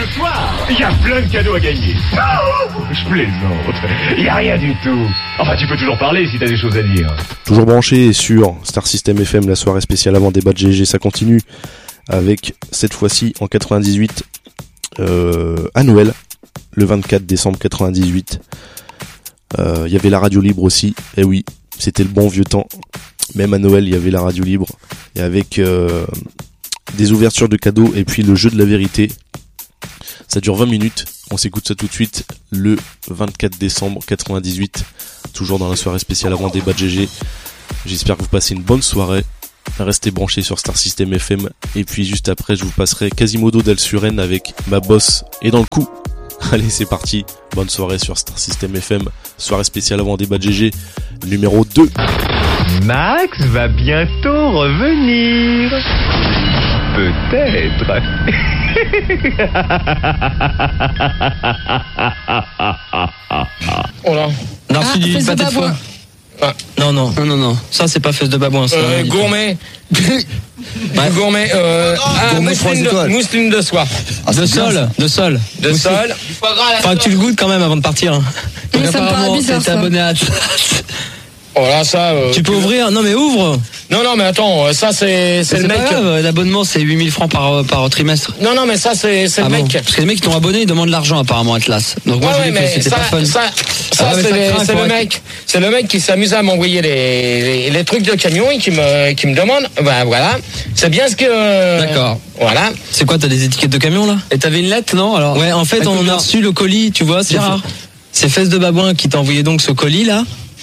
soir, il y a plein de cadeaux à gagner. Je plaisante. Il y a rien du tout. Enfin, tu peux toujours parler si t'as des choses à dire. Toujours branché sur Star System FM, la soirée spéciale avant débat de GG, ça continue avec cette fois-ci en 98 à Noël, le 24 décembre 98. Il y avait la radio libre aussi. Et oui, c'était le bon vieux temps. Même à Noël, il y avait la radio libre et avec des ouvertures de cadeaux et puis le jeu de la vérité. Ça dure 20 minutes. On s'écoute ça tout de suite le 24 décembre 98. Toujours dans la soirée spéciale avant débat de GG. J'espère que vous passez une bonne soirée. Restez branchés sur Star System FM. Et puis juste après, je vous passerai Quasimodo d'Al Suren avec Ma Bosse et dans le coup. Allez, c'est parti. Bonne soirée sur Star System FM. Soirée spéciale avant débat de GG. Numéro 2. Max va bientôt revenir. Peut-être. Oh là. Narcisse du pâté de foie. Ah. Non. Ça, c'est pas fesse de babouin, ça. Gourmet. Ouais. Gourmet. Mousseline de soie. De sol. Faudra que tu le goûtes quand même avant de partir. Donc apparemment, t'es abonné à Oh là, ça. Tu peux ouvrir. Non, mais ouvre. Non, mais attends, ça c'est le mec. Pas grave, l'abonnement c'est 8000 francs par trimestre. Non, mais ça c'est le mec. Parce que les mecs qui t'ont abonné, ils demandent de l'argent apparemment Atlas. Donc moi je dis que c'était pas fun. C'est le mec. C'est le mec qui s'amuse à m'envoyer les trucs de camion et qui me demande. Ben voilà, c'est bien ce que. D'accord. Voilà. C'est quoi, t'as des étiquettes de camion là? Et t'avais une lettre, non? Alors. Ouais, en fait on a reçu le colis, tu vois, c'est rare. C'est Fesses de Babouin qui t'a envoyé donc ce colis là.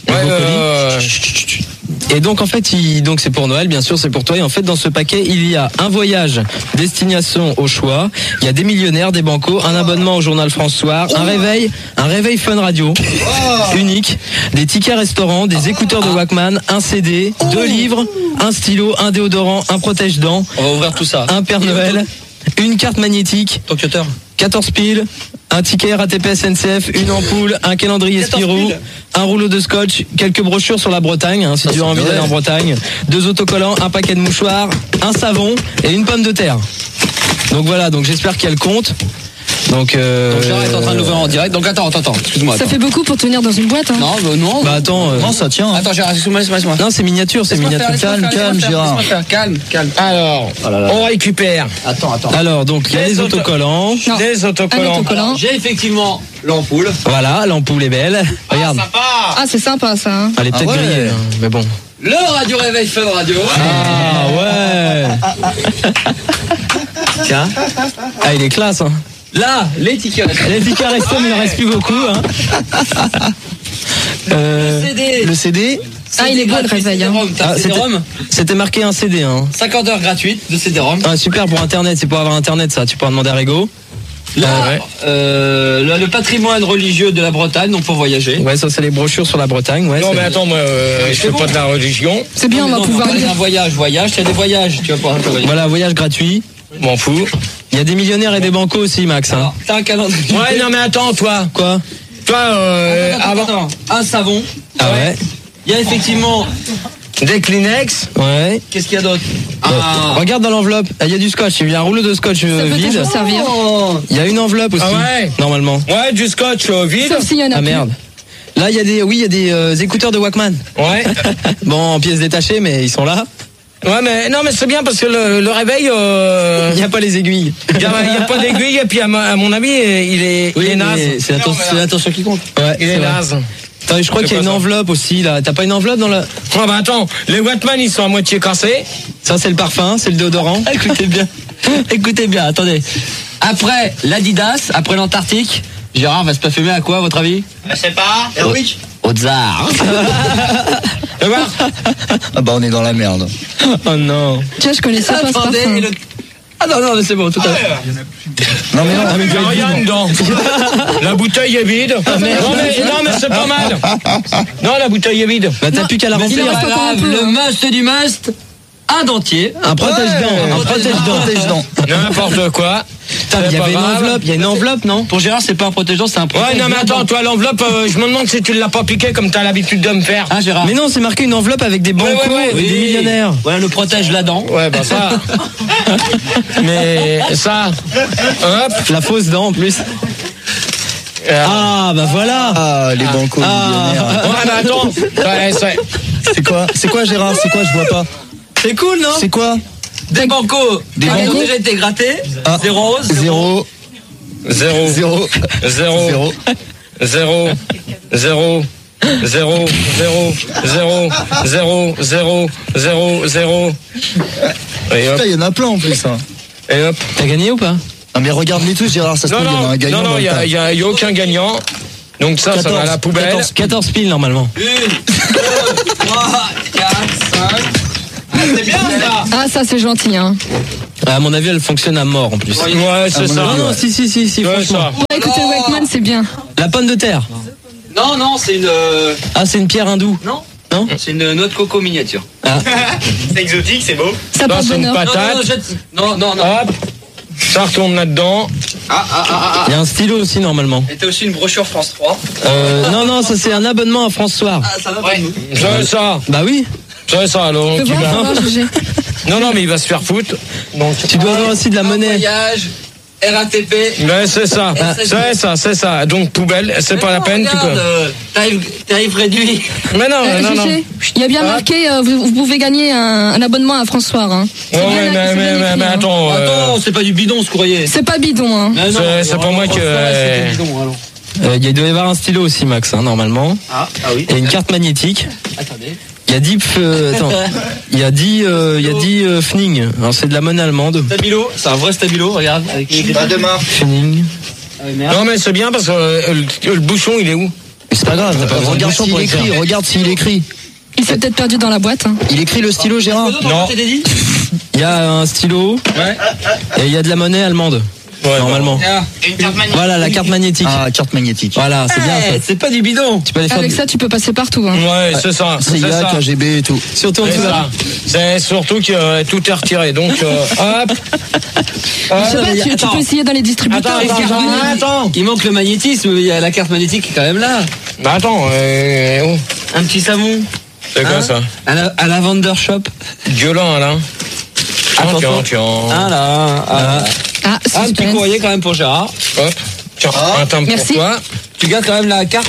Et donc en fait, donc c'est pour Noël, bien sûr, c'est pour toi. Et en fait, dans ce paquet, il y a un voyage destination au choix. Il y a des millionnaires, des bancos, un abonnement au journal France Soir, un réveil Fun Radio unique, des tickets restaurants, des écouteurs de Walkman, un CD, 2 livres, un stylo, un déodorant, un protège-dents. On va ouvrir tout ça. Un Père Noël, une carte magnétique, 14 piles, un ticket RATP SNCF, une ampoule, un calendrier Spirou, un rouleau de scotch, quelques brochures sur la Bretagne, si tu as envie d'aller en Bretagne, 2 autocollants, un paquet de mouchoirs, un savon et une pomme de terre. Donc voilà, donc j'espère qu'il y a le compte. Donc Gérard est en train de l'ouvrir en direct. Donc attends, excuse-moi. Ça fait beaucoup pour tenir dans une boîte, hein. Non. Bah attends. Non, ça tient. Attends, Gérard, excuse-moi. Non, c'est miniature, Calme, Gérard. Calme. Alors, on récupère. Attends. Alors, donc il y a les autocollants. Des autocollants. J'ai effectivement l'ampoule. Voilà, l'ampoule est belle. Regarde. Sympa. Ah, c'est sympa ça, hein. Elle est peut-être grillée, mais bon. Le Radio Réveil Fun Radio. Ah ouais. Tiens. Ah, il est classe, hein. Là, les tickets resto, mais il en reste plus beaucoup, hein. Le CD. Ah, il est beau le réveil, hein. C'était marqué un CD, hein. 50 heures gratuites de CD-ROM. Ah, super pour Internet, c'est pour avoir Internet, ça. Tu peux en demander à Rego. Là, le patrimoine religieux de la Bretagne, donc pour voyager. Ouais, ça c'est les brochures sur la Bretagne. Ouais, non mais attends, moi je fais pas de la religion. C'est bien, on va pouvoir aller un voyage, il y a des voyages, tu vas pouvoir voyager. Voilà, voyage gratuit. M'en fous. Il y a des millionnaires et des bancos aussi, Max. Hein. T'as un calendrier. Ouais, non mais attends, toi. Quoi? Toi, attends. Un savon. Ah ouais. Il y a effectivement des Kleenex. Ouais. Qu'est-ce qu'il y a d'autre? Regarde dans l'enveloppe. Il y a du scotch. Il y a un rouleau de scotch vide. Servir. Il y a une enveloppe aussi. Ah ouais. Normalement. Ouais, du scotch vide. Sauf s'il y en a plus. Merde. Là, il y a des écouteurs de Walkman. Ouais. Bon, en pièces détachées, mais ils sont là. Ouais, mais non, mais c'est bien parce que le réveil. Il n'y a pas les aiguilles. Il n'y a pas d'aiguilles, et puis à mon avis, il est naze. C'est l'attention qui compte. Ouais, il est naze. Attends, je crois qu'il y a une enveloppe aussi là. T'as pas une enveloppe dans la. Oh bah attends, les Walkman ils sont à moitié cassés. Ça c'est le parfum, c'est le déodorant. Écoutez bien, attendez. Après l'Adidas, après l'Antarctique, Gérard va se parfumer à quoi à votre avis? Je sais pas. Airwick. Au Tsar. Ah bah on est dans la merde. Oh non. Tiens, je connaissais pas ce parfum. Ah non, mais c'est bon, tout à fait. Non mais non, il n'y a rien dedans. La bouteille est vide. Non mais c'est pas mal. Non, la bouteille est vide. Bah t'as plus qu'à la remplir. Le must du must. Un dentier. Un protège-dents. N'importe quoi. Putain, il y avait une enveloppe, il y a une enveloppe, non? Pour Gérard, c'est pas un protège-dents, c'est un protège. Ouais, non, mais attends, toi, l'enveloppe, je me demande si tu l'as pas piqué comme t'as l'habitude de me faire. Hein, Gérard? Mais non, c'est marqué une enveloppe avec des bancos et des millionnaires. Voilà le protège là-dedans. Ouais, bah ça. Mais ça, hop. La fausse dent en plus. Ah, bah voilà. Ah, les bancos millionnaires. Ouais, mais attends. Ouais, C'est quoi, Gérard? C'est quoi? Je vois pas. C'est cool, non? C'est quoi? Des bancos. Des bancos. Ont déjà été grattés. Ah. 0. 0. 0. 0. 0. 0. 0. 0, 0, 0, 0, 0, 0, 0. Et hop. Il y en a plein en plus. Hein. Et hop. T'as gagné ou pas? Non mais regarde-les tous, Gérard, ça se trouve, il y en a un gagnant. Non, il y a aucun gagnant. Donc ça va à la poubelle. 14 piles normalement. 1, 2, 3, 4, 5. C'est bien ça. Ah, ça, c'est gentil, hein. À mon avis, elle fonctionne à mort en plus. Ouais, c'est ça. Non, si, Ouais, franchement. ça. Bon, écoutez, Wakeman, c'est bien. La pomme de terre. Non, c'est une. Ah, c'est une pierre hindoue. Non. Non. C'est une noix de coco miniature. Ah. C'est exotique, c'est beau. Ça Ça, porte c'est une bonheur. patate. Non. Hop. Ça retourne là-dedans. Il y a un stylo aussi normalement. Et t'as aussi une brochure France 3. Non, ça c'est un abonnement à France Soir. Ah, ça va pas nous. C'est ça. Bah oui. C'est ça, alors. Fais tu voir, vas- fais voir, GG. Non, mais il va se faire foutre. Donc, Tu dois avoir aussi de la monnaie. Voyage, RATP. ouais, c'est ça. C'est ça. Donc, poubelle, c'est pas la peine. Tu peux. Tarif réduit. Mais non, non. GG, il y a bien marqué, vous pouvez gagner un abonnement à François. Hein. Ouais, C'est bien- c'est bien mais écrit, hein. attends. Attends, c'est pas du bidon ce courrier. C'est pas bidon, hein. C'est pas moi qui. C'est du bidon, alors. Il doit y avoir un stylo aussi, Max, hein, normalement. Ah oui. Et une carte magnétique. Attendez. Il y a 10 il y a 10 Fning. Alors c'est de la monnaie allemande. Stabilo, c'est un vrai stabilo, regarde. Avec les Pas de marque. Fning. Non, mais c'est bien parce que le bouchon, il est où? C'est pas grave, t'as pas besoin de Regarde bouchon s'il pour écrit, écrire. regarde s'il écrit. Il s'est peut-être perdu dans la boîte. Hein. Il écrit le stylo, Gérard? Non. Il y a un stylo. Ouais. Et il y a de la monnaie allemande. Ouais, normalement. Et une carte magnétique. Voilà, la carte magnétique. Ah, carte magnétique. Voilà, c'est bien ça. C'est pas du bidon. Tu peux aller faire Avec ça, tu peux passer partout. Hein. Ouais, c'est ça. C'est CIA, ça. KGB et tout. surtout en C'est dessous de la- ça. C'est surtout que tout est retiré. Donc, hop. Je sais pas, tu peux essayer dans les distributeurs. Attends. Il manque le magnétisme, il y a la carte magnétique qui est quand même là. Bah attends, oh. Un petit savon. C'est quoi Hein ça? À la Wonder Shop. Violent, là. Attention. Tiens. Ah là. Ah, Un petit suspense. courrier quand même pour Gérard. Hop. Tiens, un timbre Merci. pour toi. Tu gardes quand même la carte.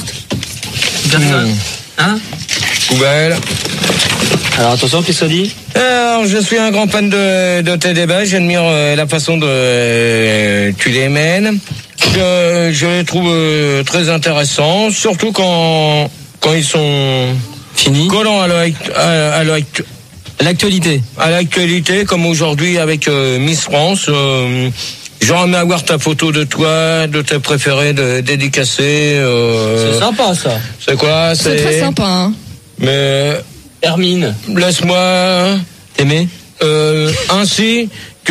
Hein? Poubelle. Alors attention, qu'est-ce que ça dit? Alors, je suis un grand fan de tes débats. J'admire la façon de tu les mènes. Je les trouve très intéressants, surtout quand ils sont Fini. collants L'actualité. à l'actualité, comme aujourd'hui avec Miss France. J'aurais aimé avoir ta photo de toi, de tes préférés dédicacés. C'est sympa ça. C'est quoi? C'est très sympa. Hein. Mais Hermine. laisse-moi Aimé. ainsi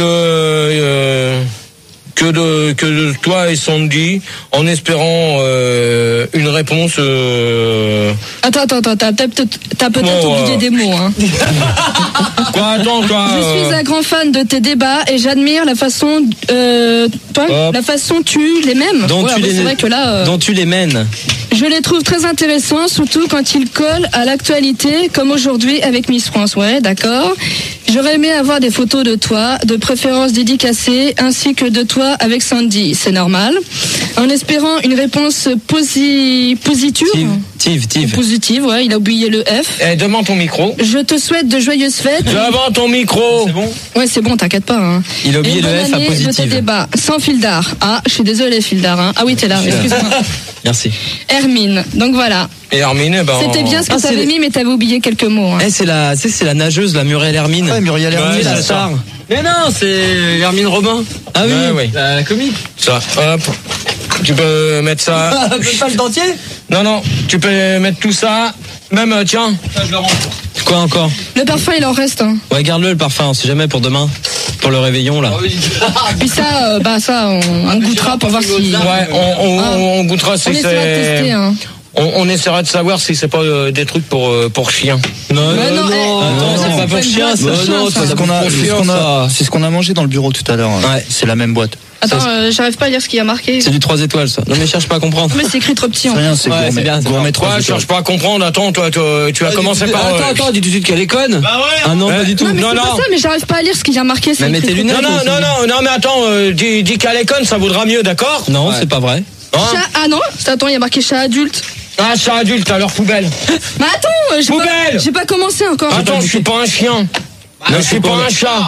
que de toi et Sandy, en espérant une réponse. Attends, t'as peut-être Oh, oublié des mots. Hein. Quoi? Attends, toi. Je suis un grand fan de tes débats et j'admire la façon, la façon tu les mêmes. Dont Ouais, tu mais les c'est vrai que là, dont tu les mènes. je les trouve très intéressants, surtout quand ils collent à l'actualité, comme aujourd'hui avec Miss France. Ouais, d'accord. J'aurais aimé avoir des photos de toi, de préférence dédicacées, ainsi que de toi avec Sandy. C'est normal. En espérant une réponse positive. Positive, ouais, il a oublié le F. Devant ton micro. Je te souhaite de joyeuses fêtes. Devant ton micro. C'est bon? Ouais, c'est bon, t'inquiète pas. Hein. Il a oublié Et le bonne F à année de tes positive. débats, sans fil d'art. Ah, je suis désolée, fil d'art. Hein. Ah oui, t'es là, excuse-moi. Merci. Hermine, donc voilà. Et Hermine, ben. C'était bien ce que Ah, c'est t'avais les- mis, mais t'avais oublié quelques mots. Hein. C'est la nageuse, la Muriel Hermine. Ouais, Muriel Hermine. Ouais, la c'est star. Mais non, c'est Hermine Robin. Ah oui. Ouais, ouais. La comique. Ça, hop. Tu peux mettre ça. Pas le dentier? Non, tu peux mettre tout ça. Même, tiens. Ça, je le rends. Quoi encore? Le parfum, il en reste. Hein. Ouais, garde-le le parfum, on sait jamais pour demain. Pour le réveillon là. Puis ça, on goûtera pour voir si. Ouais, on goûtera On si essaiera de tester. c'est. Hein. On essaiera de savoir si c'est pas des trucs pour chiens. Non, non, c'est pas pour chien, ça. Non, c'est ce qu'on a mangé dans le bureau tout à l'heure. Ouais. C'est la même boîte. Attends, j'arrive pas à lire ce qu'il y a marqué. C'est du 3 étoiles, ça. Non, mais cherche pas à comprendre. Mais c'est écrit trop petit. C'est rien, c'est Ouais, gourmet. c'est bien, c'est Gourmet bien. 3 Toi, étoiles. cherche pas à comprendre. Attends, toi, tu vas commencer par. Attends, dis tout de suite qu'elle est conne. Bah ouais. Ah non, pas du tout. Non, mais Non, c'est non. pas ça, mais j'arrive pas à lire ce qu'il y a marqué. c'est Mais écrit mettez trop lunettes. petit. Non, mais attends, dis qu'elle est conne, ça vaudra mieux, d'accord? Non, c'est pas vrai. Hein Ah non, attends, il y a marqué chat adulte. Ah, chat adulte, alors poubelle. Mais attends, Poubelle. j'ai pas commencé encore. Attends, je suis pas un chien. Je suis pas un chat.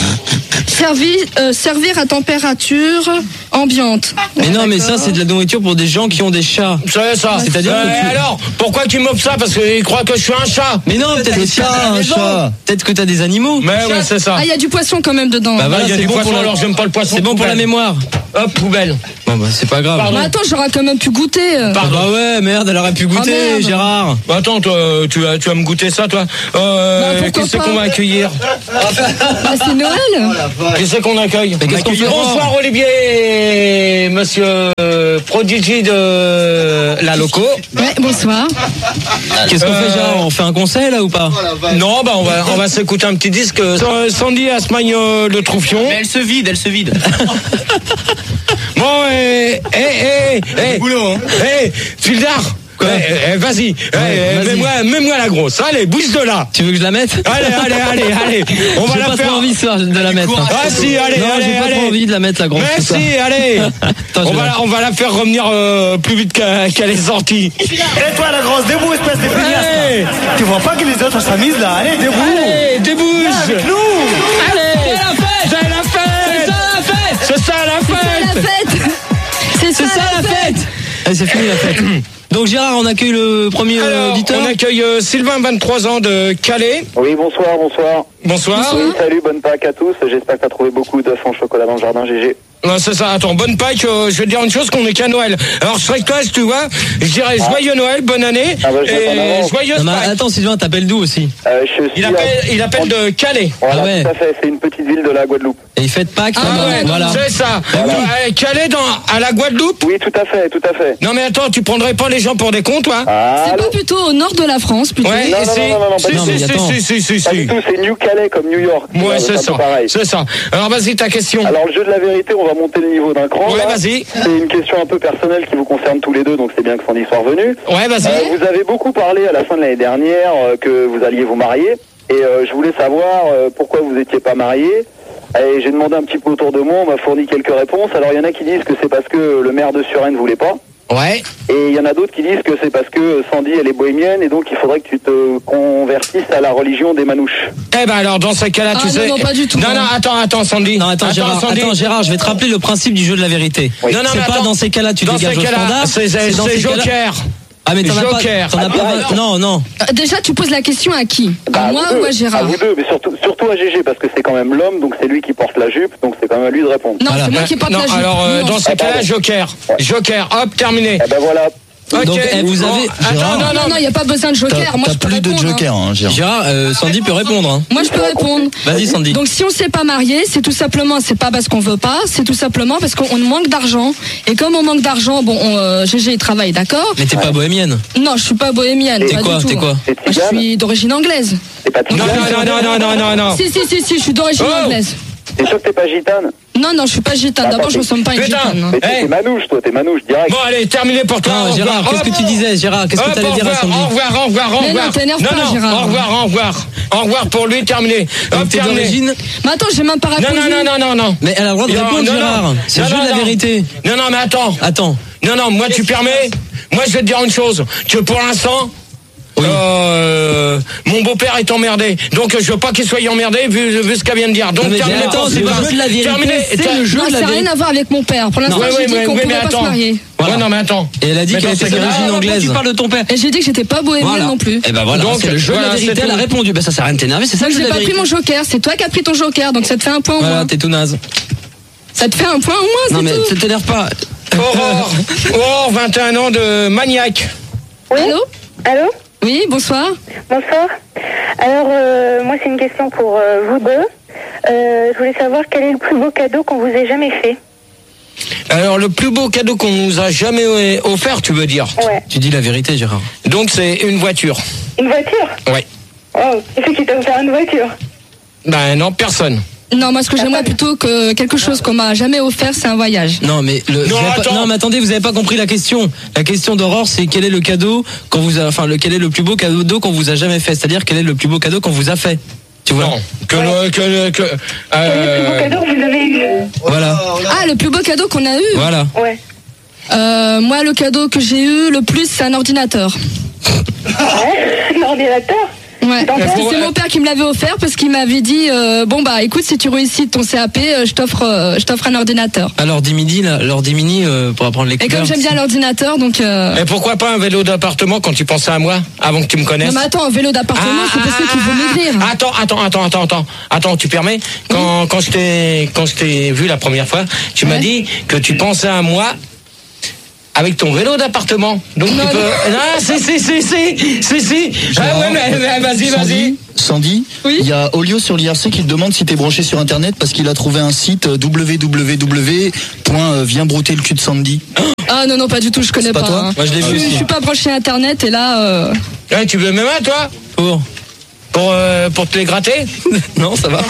Servir à température ambiante. Mais non, mais ça, c'est de la nourriture pour des gens qui ont des chats. C'est ça. C'est-à-dire que tu- alors, pourquoi tu m'obs ça? Parce qu'ils croient que je suis un chat. Mais non, peut-être que un chat. Peut-être que t'as des animaux. Mais ouais, c'est ça. Ah, il y a du poisson quand même dedans. Bah Il voilà, y a c'est du bon poisson, pour la... alors j'aime pas le poisson. C'est bon pour la Poubelle. mémoire. Hop, poubelle. Bon bah c'est pas grave. Pardon. Mais attends, j'aurais quand même pu goûter. Ah bah ouais, merde, elle aurait pu goûter, merde. Gérard. Bah attends, toi, tu vas me goûter ça, toi. pourquoi Qui c'est pas. qu'on va accueillir? Bah, c'est Noël. Qui c'est qu'on accueille? Mais qu'est-ce qu'on fait? Bonsoir Olivier, monsieur prodigy de la loco. Ouais, bonsoir. Qu'est-ce qu'on fait, Gérard? On fait un conseil là ou pas? Non, bah on va s'écouter un petit disque. Sandy Asmagne le Troufion. Mais elle se vide. Bon, Boulot, hein. Fildar. Quoi? Vas-y, vas-y. mets-moi la grosse. Allez, bouge de là. Tu veux que je la mette? Allez. On va J'ai la pas faire. trop envie ça, de la mettre. hein. Ah si, allez, Non, j'ai pas trop envie de la mettre la grosse. c'est ça. Merci, allez. Attends, On va la faire revenir plus vite qu'elle est sortie. Et toi la grosse, debout espèce de feignasse. Allez, Tu vois pas que les autres s'amusent là. Allez, debout. allez, débouche. Avec nous. Allez, c'est la fête. C'est ça la C'est fête. la fête. C'est ça la fête. Allez, c'est fini la fête. Donc Gérard, on accueille le premier Alors, auditeur. on accueille Sylvain, 23 ans de Calais. Oui, bonsoir. Bonsoir. Oui, salut, bonne Pâques à tous. J'espère que t'as trouvé beaucoup d'œufs en chocolat dans le jardin, GG. Non, c'est ça. Attends, bonne Pâques. Je vais te dire une chose, qu'on est qu'à Noël. Alors, je serais que toi, si tu vois, je dirais joyeux Noël, bonne année. Ah bah, je vais en et avant. joyeuse Non, mais Pâques. attends, Sylvain, t'appelles d'où aussi? Il appelle de Calais. Voilà, Ah ouais. tout à fait. C'est une petite ville de la Guadeloupe. Et il fait Pâques. Ah ouais, voilà. c'est ça. Calais à la Guadeloupe. Oui, tout à fait. Non, mais attends, tu prendrais pas les gens pour des cons, toi? Ah, C'est pas plutôt au nord de la France, plutôt. Ouais, non, et non, si. non, pas du tout. Mais attends. Si. pas du tout. C'est New Calais comme New York. Ouais, c'est un ça. peu pareil. C'est ça. Alors, vas-y, ta question. Alors, le jeu de la vérité, on va monter le niveau d'un cran. Ouais, là. vas-y. C'est une question un peu personnelle qui vous concerne tous les deux, donc c'est bien que Sandy soit revenu. Ouais, vas-y. Vous avez beaucoup parlé à la fin de l'année dernière que vous alliez vous marier. Et je voulais savoir pourquoi vous n'étiez pas marié. Et j'ai demandé un petit peu autour de moi, on m'a fourni quelques réponses. Alors il y en a qui disent que c'est parce que le maire de Suresnes ne voulait pas. Ouais. Et il y en a d'autres qui disent que c'est parce que Sandy elle est bohémienne et donc il faudrait que tu te convertisses à la religion des manouches. Eh ben alors, dans ce cas-là, Ah tu non, sais. non, pas du tout, Non, hein. attends, Sandy. Non, attends, Gérard, Sandy. je vais te rappeler le principe du jeu de la vérité. Oui. Non, C'est mais pas attends. dans ces cas-là, tu Dans dégages ces au cas-là, standard. c'est dans ces cas-là- Joker. Ah, mais t'en as Joker. pas. Non. Déjà, tu poses la question à qui? À moi vous ou à deux, Gérard? à vous deux, mais surtout à GG parce que c'est quand même l'homme, donc c'est lui qui porte la jupe, donc c'est quand même à lui de répondre. Non, Voilà. c'est moi qui porte Non, la jupe. alors, Non. dans ces cas-là, Joker. Joker, hop, terminé. Eh ben voilà. Ok. Donc, vous Bon, avez- Attends, Gérard. Non, il n'y a pas besoin de joker. Moi, T'as je peux plus de répondre, hein. joker, hein, Gérard. Gérard, Sandy peut répondre. Hein. Moi, je peux répondre. Vas-y, Sandy. Donc, si on s'est pas marié, c'est tout simplement, c'est pas parce qu'on veut pas, c'est tout simplement parce qu'on manque d'argent. Et comme on manque d'argent, bon, GG il travaille, d'accord? Mais t'es pas bohémienne. Non, je suis pas bohémienne. T'es pas quoi? du tout. T'es quoi? C'est Moi, je tigane. suis d'origine anglaise. T'es pas tigane. Non. Si, je suis d'origine Oh. anglaise. T'es sûr que t'es pas gitane? Non, je suis pas gitane. D'abord, je ressemble pas à une Putain. gitane. hein. Mais Hey. t'es manouche, toi, t'es manouche, direct. Bon, allez, terminé pour toi. Non, Au Gérard, revoir. qu'est-ce que tu disais, Gérard? Qu'est-ce que Hop, t'allais au dire à revoir, Sandy? Au revoir. Mais non, t'énerve pas, Gérard. Au revoir. Au revoir pour lui, terminé. Hop, T'es terminé. d'origine. Mais attends, j'ai même pas répondu. Non. Mais elle a le droit de Non, répondre, non, Gérard. non. C'est le Non, jeu de la non. vérité. Non, mais attends. Attends. Non, moi, tu permets? Moi, je vais te dire une chose. Que pour l'instant, mon beau-père est emmerdé. Donc, je veux pas qu'il soit emmerdé vu ce qu'elle vient de dire. Donc, Non, mais terminé. attends, c'est le jeu de la vérité. C'est le jeu Non, de ça la n'a rien vérité. à voir avec mon père. Pour l'instant, Ouais, j'ai dit qu'on mais pouvait pas se attends. marier. Voilà. Ouais, non, mais attends. Et elle a dit Mais qu'elle dans était ces cas-là, d'origine anglaise. Tu parles de ton père. Et j'ai dit que j'étais pas bohémienne Voilà. non plus. Et ben voilà, Donc, c'est le jeu de voilà, la vérité, c'est elle a tout. répondu. Ben ça sert à rien de t'énerver, c'est ça le jeu J'ai de la pas pris vérité. mon joker. C'est toi qui as pris ton joker. Donc ça te fait un point au Voilà, moins. t'es tout naze. Ça te fait un point au moins, Non c'est mais tout. ça t'énerve pas. Aurore, 21 ans de maniaque. Oui. Allô. Oui, bonsoir. Bonsoir. Alors, moi, c'est une question pour vous deux. Je voulais savoir quel est le plus beau cadeau qu'on vous ait jamais fait. Alors, le plus beau cadeau qu'on nous a jamais offert, tu veux dire? Ouais. Tu dis la vérité, Gérard. Donc, c'est une voiture. Une voiture? Ouais. Oh, qui c'est qui t'a offert une voiture? Ben non, personne. Non, moi ce que j'aimerais plutôt que quelque chose qu'on m'a jamais offert, c'est un voyage. Non, mais non, mais attendez, vous avez pas compris la question. La question d'Aurore, c'est quel est le cadeau qu'on vous a, quel est le plus beau cadeau qu'on vous a jamais fait? C'est-à-dire quel est le plus beau cadeau qu'on vous a fait? Tu vois? Non. Quel est le plus beau cadeau que vous avez eu? Voilà. Ah, le plus beau cadeau qu'on a eu? Voilà. Ouais. Moi, le cadeau que j'ai eu le plus, c'est un ordinateur. Ouais, l'ordinateur? Ouais, c'est mon père qui me l'avait offert parce qu'il m'avait dit bon bah écoute, si tu réussis ton CAP, je t'offre un ordinateur. Alors Dimini pour apprendre les Et couleurs. comme j'aime bien l'ordinateur, donc Mais pourquoi pas un vélo d'appartement quand tu pensais à moi avant que tu me connaisses? Non mais attends, un vélo d'appartement, c'est pour ceux qui veulent maigrir. Attends, tu permets? Quand je t'ai vu la première fois, tu m'as dit que tu pensais à moi avec ton vélo d'appartement. Donc non, tu peux. Ah, si. Ah ouais, mais vas-y. Sandy, oui, il y a Olio sur l'IRC qui te demande si t'es branché sur internet parce qu'il a trouvé un site www.viensbrouter le cul de Sandy. Ah non, pas du tout, je connais pas. Toi Moi je l'ai vu aussi. Je suis pas branché internet et là. Ouais, tu veux même un, toi? Pour te les gratter? Non, ça va.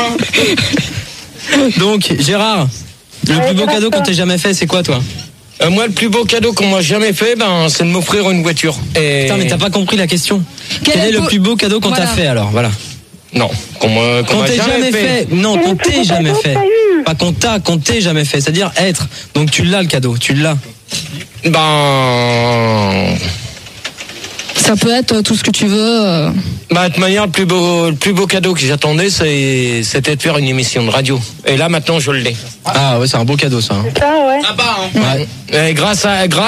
Donc, Gérard, le plus beau cadeau qu'on t'ait jamais fait, c'est quoi, toi? Moi, le plus beau cadeau qu'on m'a jamais fait, c'est de m'offrir une voiture. Et... Putain, mais t'as pas compris la question. Quel est le plus beau cadeau qu'on t'a fait, alors? Voilà. Non, qu'on t'ait jamais fait. Non, qu'on t'ait jamais fait. Pas qu'on t'ait jamais fait. C'est-à-dire être. Donc tu l'as, le cadeau. Tu l'as. Ça peut être tout ce que tu veux. De toute manière, le plus beau cadeau que j'attendais, c'était de faire une émission de radio. Et là, maintenant, je l'ai. Ah ouais, c'est un beau cadeau, ça. C'est ça, ouais. Ouais. Et grâce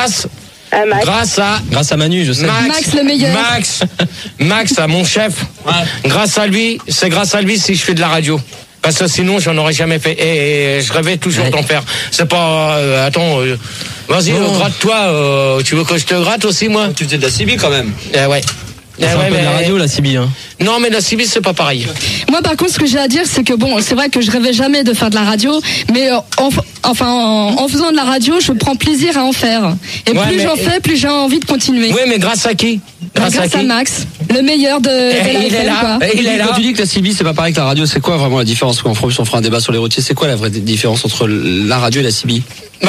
à Manu, je sais. Max le meilleur. Max, à mon chef. Ouais. Grâce à lui si je fais de la radio. Parce que sinon, j'en aurais jamais fait. Et je rêvais toujours d'en faire. C'est pas... vas-y, gratte-toi. Tu veux que je te gratte aussi, moi? Tu faisais de la CB quand même. Ouais. C'est un peu de la radio, la CB, hein. Non, mais la CB, c'est pas pareil. Moi, par contre, ce que j'ai à dire, c'est que bon, c'est vrai que je rêvais jamais de faire de la radio, mais en faisant de la radio, je prends plaisir à en faire. Et plus j'en fais, plus j'ai envie de continuer. Oui, mais grâce à qui? Grâce à Max, le meilleur de la FM, quoi. Il est là. Quand tu dis que la CB, c'est pas pareil que la radio, c'est quoi vraiment la différence? On fera un débat sur les routiers. C'est quoi la vraie différence entre la radio et la CB?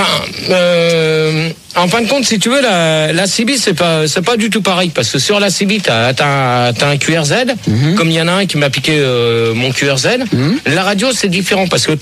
En fin de compte, si tu veux, la CB, c'est pas du tout pareil, parce que sur la CB, t'as un QRZ, comme il y en a un qui m'a piqué mon QRZ. La radio, c'est différent, parce que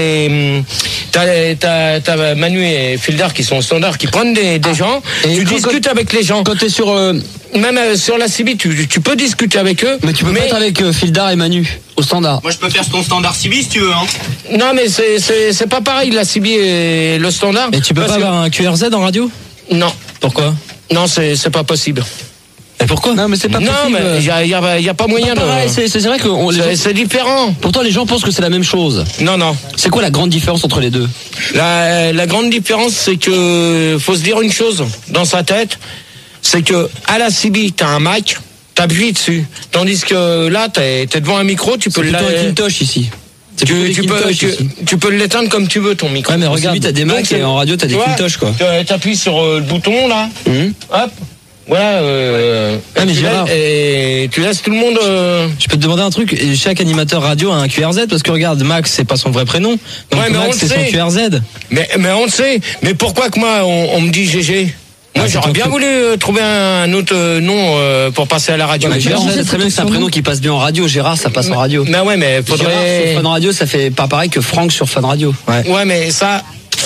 t'as Manu et Fildar qui sont au standard, qui prennent des gens, et tu discutes avec les gens. Quand t'es sur... Même sur la CB, tu peux discuter avec eux. Mais tu peux pas être avec Fildar et Manu au standard. Moi, je peux faire ton standard CB si tu veux, hein. Non, mais c'est pas pareil, la CB et le standard. Et tu peux pas avoir un QRZ en radio? Non. Pourquoi? Non, c'est pas possible. Et pourquoi? Non, mais c'est pas possible. Non, mais il y a pas moyen de... C'est vrai que... C'est différent. Pourtant, les gens pensent que c'est la même chose. Non. C'est quoi la grande différence entre les deux? La grande différence, c'est que faut se dire une chose dans sa tête, c'est que à la CB, t'as un mic, t'appuies dessus. Tandis que là, t'es devant un micro, tu peux le... C'est plutôt un Kintosh ici. Tu peux l'éteindre comme tu veux, ton micro. Ouais, mais regarde, t'as des Macs et en radio, t'as des Kintosh, quoi. T'appuies sur le bouton, là. Hop. Voilà. Mais Gérard, et tu laisses tout le monde. Je peux te demander un truc. Chaque animateur radio a un QRZ, parce que regarde, Max, c'est pas son vrai prénom. Donc Max, c'est son QRZ. Mais on le sait. Mais pourquoi que moi, on me dit GG? Moi, j'aurais bien voulu trouver un autre nom pour passer à la radio. Mais Gérard, c'est très bien que c'est un prénom qui passe bien en radio. Gérard, ça passe en radio. Mais ouais, mais faudrait... Gérard sur Fun Radio, ça fait pas pareil que Franck sur Fun Radio. Ouais, mais ça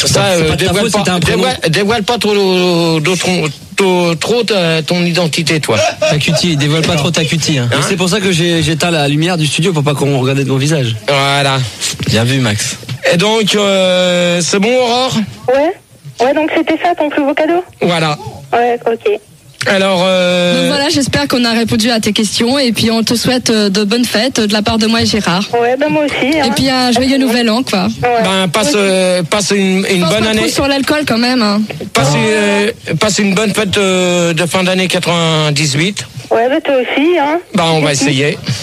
dévoile pas trop ton identité, toi. Ta cutie, dévoile pas trop ta cutie. Hein. C'est pour ça que j'éteins la lumière du studio pour pas qu'on regarde mon visage. Voilà. Bien vu, Max. Et donc, c'est bon, Aurore? Ouais, donc c'était ça ton plus beau cadeau? Voilà. Ouais, ok. Alors, donc voilà, j'espère qu'on a répondu à tes questions et puis on te souhaite de bonnes fêtes de la part de moi et Gérard. Ouais, moi aussi. Hein. Et puis un joyeux nouvel an, quoi. Ouais. Passe une bonne année. Trop sur l'alcool quand même. Hein. Passe une bonne fête de fin d'année 98. Ouais, toi aussi, hein. On va essayer.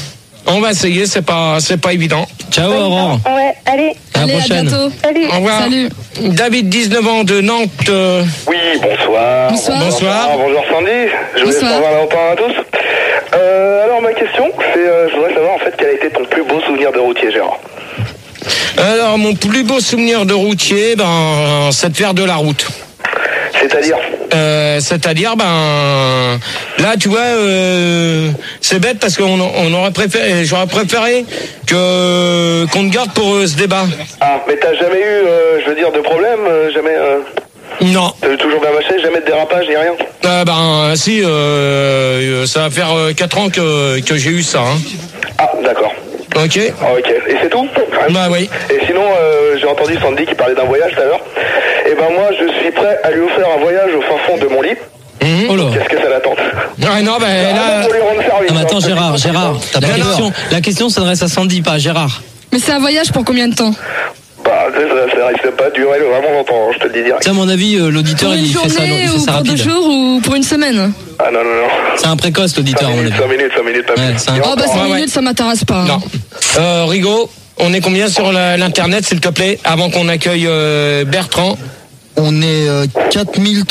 On va essayer, c'est pas évident. Ciao Aurore. Ouais, allez. À la prochaine. À bientôt. Salut. Au revoir. Salut. David, 19 ans de Nantes. Oui, bonsoir. Bonsoir. Bonjour Sandy. Je vous laisse Bonsoir. savoir longtemps à tous. Alors ma question, c'est, je voudrais savoir en fait quel a été ton plus beau souvenir de routier, Gérard. Alors, mon plus beau souvenir de routier, c'est de faire de la route. C'est-à-dire Là, tu vois, c'est bête parce qu'on aurait préféré, j'aurais préféré qu'on te garde pour ce débat. Ah, mais t'as jamais eu, je veux dire, de problème, jamais. Non. T'as toujours bien marché, jamais de dérapage ni rien. Si, ça va faire 4 ans que j'ai eu ça. Hein. Ah, d'accord. Ok. Ok. Et c'est tout? Bah oui. Et sinon, j'ai entendu Sandy qui parlait d'un voyage tout à l'heure. Et ben moi, je suis prêt à lui offrir un voyage au fin fond de mon lit. Oh là. Qu'est-ce que ça l'attente? Ah non, là. Pour lui rendre service. Ah, mais attends, Gérard, la question s'adresse à Sandy, pas à Gérard. Mais c'est un voyage pour combien de temps? Bah, ça risque pas de durer vraiment longtemps, je te le dis direct. À mon avis, l'auditeur, Pour une il fait ça journée ou pour rapide. 2 jours ou pour une semaine? Ah non. C'est un précoce, l'auditeur, à mon avis. 5 minutes, pas plus. Ouais, c'est un- Oh bah 5 minutes, ça m'intéresse pas. hein. Non. Rigaud, on est combien sur l'internet, s'il te plaît, avant qu'on accueille Bertrand? On est 4300.